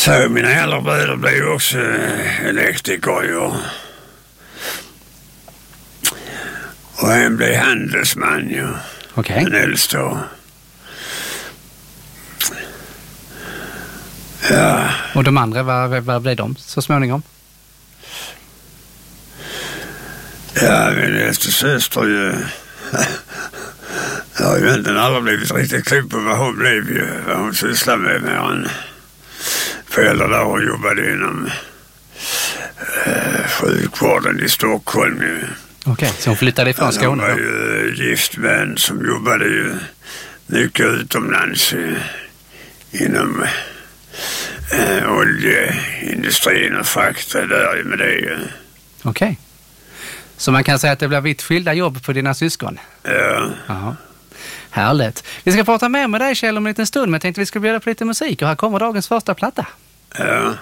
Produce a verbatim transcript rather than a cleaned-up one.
Så mina äldre bröder blev ju också elektriker och, och en blev handelsman ju. Okej. Okay. Den äldste. Ja. Och de andra, vad, vad blev de så småningom? Ja, min äldste syster ju... Jag har ju inte aldrig blivit riktigt klok på vad hon blev ju, vad hon sysslade med. Med en förälder där hon jobbade inom eh, sjukvården i Stockholm ju. Okej, okay, så hon flyttade ifrån Skåne? Hon var ju gift med en som jobbade ju mycket utomlands i, inom eh, oljeindustrin och fraktade där med det ju. Okej. Okay. Så man kan säga att det blir vitt skilda jobb på dina syskon? Ja. Aha. Härligt. Vi ska prata mer med dig, Kjell, om en liten stund, men jag tänkte vi ska bjuda på lite musik och här kommer dagens första platta. Ja.